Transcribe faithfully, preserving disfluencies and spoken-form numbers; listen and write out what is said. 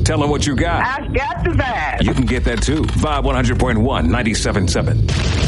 Tell them what you got. I got the vibe. You can get that too. Vibe one hundred point one, ninety-seven point seven.